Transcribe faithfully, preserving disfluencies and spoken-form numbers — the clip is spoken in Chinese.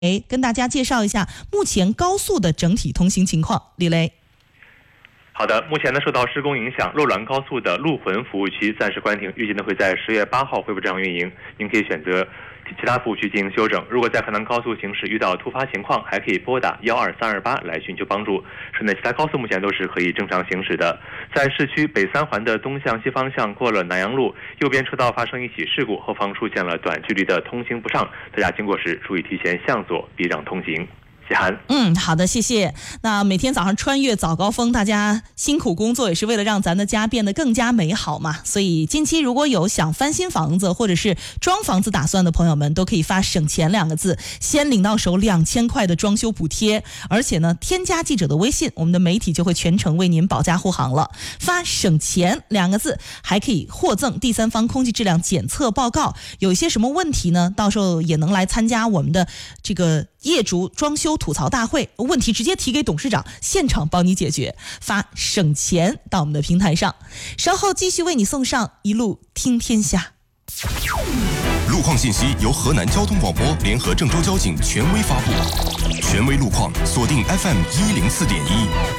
跟大家介绍一下目前高速的整体通行情况。李雷。 好的，目前呢受到施工影响，肉卵高速的陆浑服务区暂时关停，预计呢会在十月八号恢复正常运营。您可以选择其他服务区进行修整。如果在河南高速行驶遇到突发情况，还可以拨打幺二三二八来寻求帮助。省内其他高速目前都是可以正常行驶的。在市区北三环的东向西方向过了南阳路，右边车道发生一起事故，后方出现了短距离的通行不畅，大家经过时注意提前向左避让通行。 嗯，好的，谢谢。那每天早上穿越早高峰，大家辛苦工作也是为了让咱的家变得更加美好嘛。所以近期如果有想翻新房子或者是装房子打算的朋友们，都可以发省钱两个字，先领到手两千块的装修补贴。而且呢，添加记者的微信，我们的媒体就会全程为您保驾护航了。发省钱两个字，还可以获赠第三方空气质量检测报告。有一些什么问题呢？到时候也能来参加我们的这个业主装修吐槽大会，问题直接提给董事长，现场帮你解决。发省钱到我们的平台上，稍后继续为你送上一路听天下。 路况信息由河南交通广播联合郑州交警权威发布，权威路况锁定 F M 一零四点一。